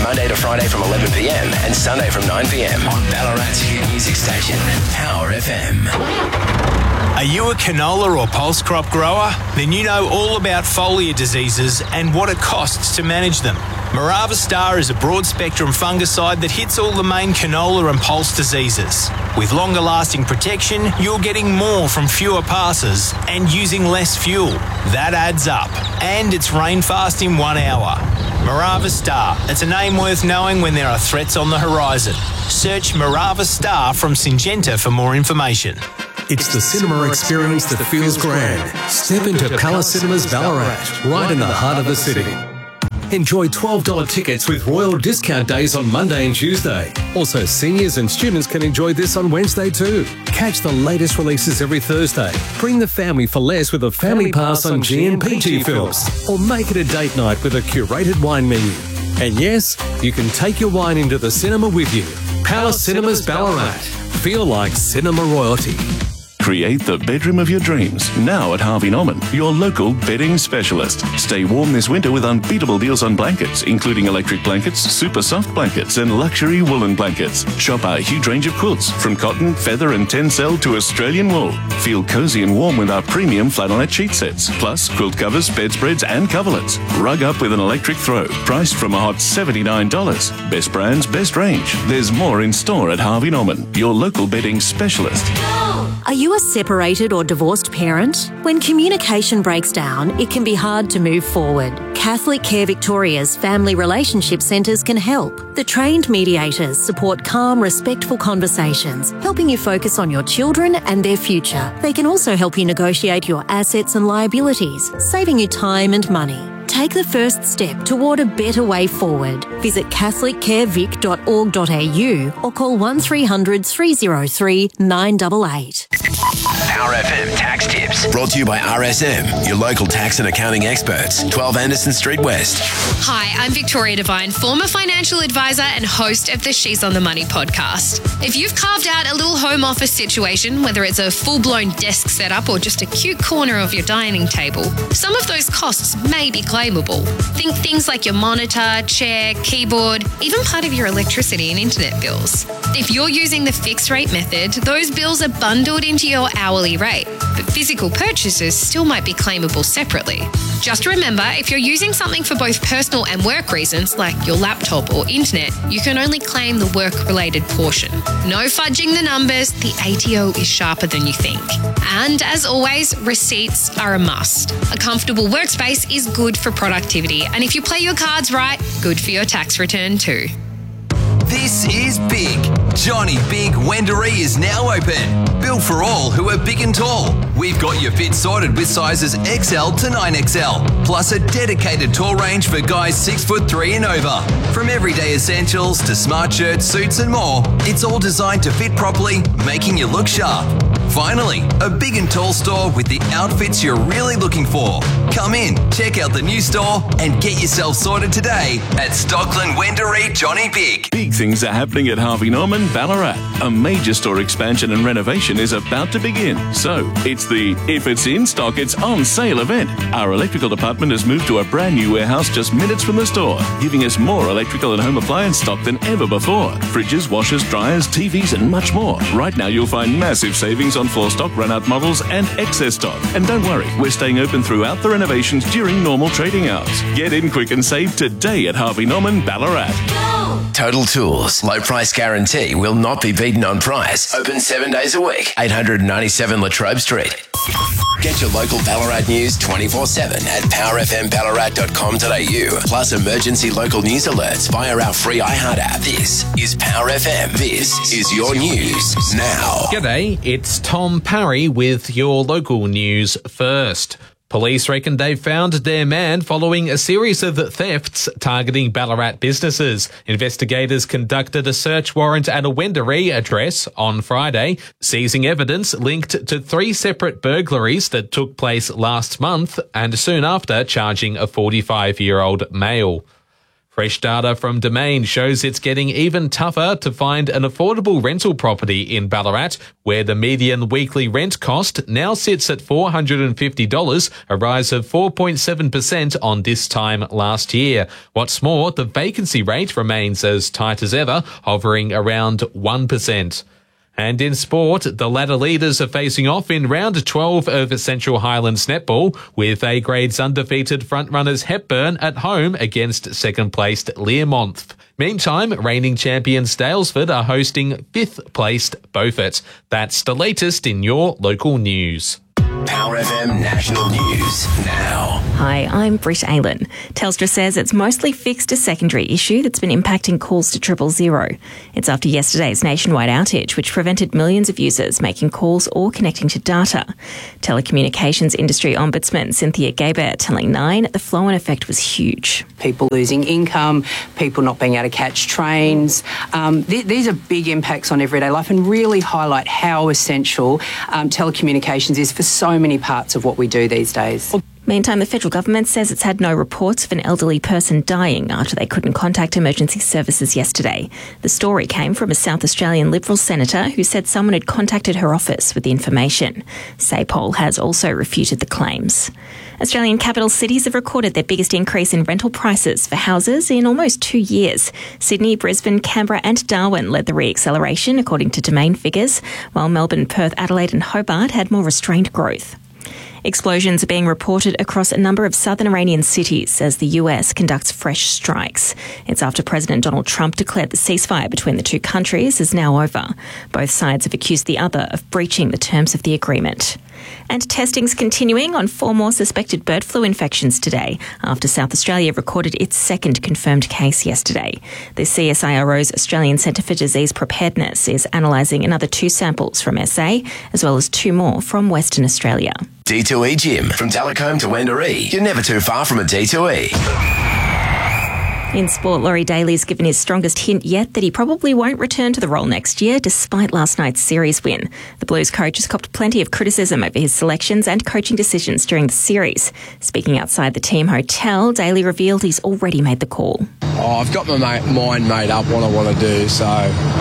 Monday to Friday from 11 p.m. and Sunday from 9 p.m. on Ballarat's hit music station, Power FM. Are you a canola or pulse crop grower? Then you know all about foliar diseases and what it costs to manage them. Morava Star is a broad-spectrum fungicide that hits all the main canola and pulse diseases. With longer-lasting protection, you're getting more from fewer passes and using less fuel. That adds up. And it's rain-fast in 1 hour. Morava Star. It's a name worth knowing when there are threats on the horizon. Search Morava Star from Syngenta for more information. It's the cinema experience that feels grand. Step into Palace Cinemas Ballarat, right in the heart of the city. Enjoy $12 tickets with Royal Discount Days on Monday and Tuesday. Also, seniors and students can enjoy this on Wednesday too. Catch the latest releases every Thursday. Bring the family for less with a family pass on GNPG films. Or make it a date night with a curated wine menu. And yes, you can take your wine into the cinema with you. Palace Cinemas Ballarat. Feel like cinema royalty. Create the bedroom of your dreams now at Harvey Norman, your local bedding specialist. Stay warm this winter with unbeatable deals on blankets, including electric blankets, super soft blankets, and luxury woolen blankets. Shop our huge range of quilts, from cotton, feather, and tencel to Australian wool. Feel cozy and warm with our premium flannelette sheet sets, plus quilt covers, bedspreads, and coverlets. Rug up with an electric throw, priced from a hot $79. Best brands, best range. There's more in store at Harvey Norman, your local bedding specialist. Are you a separated or divorced parent? When communication breaks down, it can be hard to move forward. Catholic Care Victoria's Family Relationship Centres can help. The trained mediators support calm, respectful conversations, helping you focus on your children and their future. They can also help you negotiate your assets and liabilities, saving you time and money. Take the first step toward a better way forward. Visit catholiccarevic.org.au or call 1300 303 988. Power FM Tax Tips. Brought to you by RSM, your local tax and accounting experts. 12 Anderson Street West. Hi, I'm Victoria Devine, former financial advisor and host of the She's on the Money podcast. If you've carved out a little home office situation, whether it's a full-blown desk setup or just a cute corner of your dining table, some of those costs may be claimable. Think things like your monitor, chair, keyboard, even part of your electricity and internet bills. If you're using the fixed rate method, those bills are bundled into your hourly rate, but physical purchases still might be claimable separately. Just remember, if you're using something for both personal and work reasons, like your laptop or internet, you can only claim the work-related portion. No fudging the numbers, the ATO is sharper than you think. And as always, receipts are a must. A comfortable workspace is good for productivity, and if you play your cards right, good for your tax return too. This is Big. Johnny Big Wendouree is now open. Built for all who are big and tall. We've got your fit sorted with sizes XL to 9XL, plus a dedicated tall range for guys 6'3" and over. From everyday essentials to smart shirts, suits and more, it's all designed to fit properly, making you look sharp. Finally, a big and tall store with the outfits you're really looking for. Come in, check out the new store and get yourself sorted today at Stockland Wendouree Johnny Big. Big things are happening at Harvey Norman, Ballarat. A major store expansion and renovation is about to begin. So, it's the If It's In Stock, It's On Sale event. Our electrical department has moved to a brand new warehouse just minutes from the store, giving us more electrical and home appliance stock than ever before. Fridges, washers, dryers, TVs and much more. Right now you'll find massive savings on floor stock, run-out models and excess stock. And don't worry, we're staying open throughout the renovations during normal trading hours. Get in quick and save today at Harvey Norman, Ballarat. Total Tools. Low price guarantee will not be beaten on price. Open 7 days a week. 897 Latrobe Street. Get your local Ballarat news 24/7 at powerfmballarat.com.au. Plus emergency local news alerts via our free iHeart app. This is Power FM. This is your news now. G'day, it's Tom Parry with your local news first. Police reckon they've found their man following a series of thefts targeting Ballarat businesses. Investigators conducted a search warrant at a Wendouree address on Friday, seizing evidence linked to 3 separate burglaries that took place last month and soon after charging a 45-year-old male. Fresh data from Domain shows it's getting even tougher to find an affordable rental property in Ballarat, where the median weekly rent cost now sits at $450, a rise of 4.7% on this time last year. What's more, the vacancy rate remains as tight as ever, hovering around 1%. And in sport, the ladder leaders are facing off in round 12 of Central Highlands netball, with A-grade's undefeated frontrunners Hepburn at home against second-placed Learmonth. Meantime, reigning champions Daylesford are hosting 5th-placed Beaufort. That's the latest in your local news. Power FM National News now. Hi, I'm Britt Aylen. Telstra says it's mostly fixed a secondary issue that's been impacting calls to 000. It's after yesterday's nationwide outage, which prevented millions of users making calls or connecting to data. Telecommunications industry ombudsman Cynthia Gabert telling Nine the flow-on effect was huge. People losing income, people not being able to catch trains. These are big impacts on everyday life and really highlight how essential telecommunications is for so many parts of what we do these days. Meantime, the federal government says it's had no reports of an elderly person dying after they couldn't contact emergency services yesterday. The story came from a South Australian Liberal senator who said someone had contacted her office with the information. SAPOL has also refuted the claims. Australian capital cities have recorded their biggest increase in rental prices for houses in almost 2 years. Sydney, Brisbane, Canberra and Darwin led the re-acceleration, according to Domain figures, while Melbourne, Perth, Adelaide and Hobart had more restrained growth. Explosions are being reported across a number of southern Iranian cities as the US conducts fresh strikes. It's after President Donald Trump declared the ceasefire between the two countries is now over. Both sides have accused the other of breaching the terms of the agreement. And testing's continuing on 4 more suspected bird flu infections today after South Australia recorded its second confirmed case yesterday. The CSIRO's Australian Centre for Disease Preparedness is analysing another 2 samples from SA as well as 2 more from Western Australia. D2E Gym. From Telecombe to Wendouree. You're never too far from a D2E. In sport, Laurie Daly's given his strongest hint yet that he probably won't return to the role next year, despite last night's series win. The Blues coach has copped plenty of criticism over his selections and coaching decisions during the series. Speaking outside the team hotel, Daly revealed he's already made the call. I've got my mind made up what I want to do, so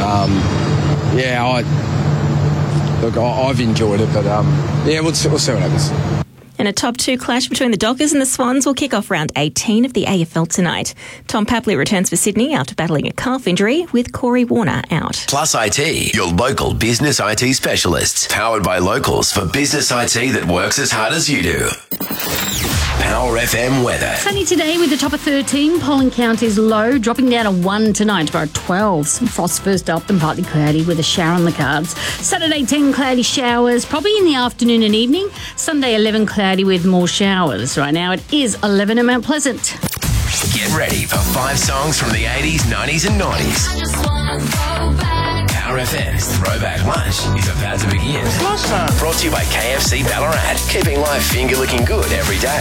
I've enjoyed it, but we'll see what happens. And a top 2 clash between the Dockers and the Swans will kick off round 18 of the AFL tonight. Tom Papley returns for Sydney after battling a calf injury, with Corey Warner out. Plus IT, your local business IT specialists. Powered by locals for business IT that works as hard as you do. Power FM weather. Sunny today with the top of 13. Pollen count is low, dropping down to 1 tonight for 12. Some frost first up and partly cloudy with a shower on the cards. Saturday 10 cloudy showers, probably in the afternoon and evening. Sunday 11 cloudy with more showers. Right now it is 11 at Mount Pleasant. Get ready for 5 songs from the 80s, 90s and 90s. Power FM's Throwback Lunch is about to begin. Brought to you by KFC Ballarat. Keeping life finger looking good every day.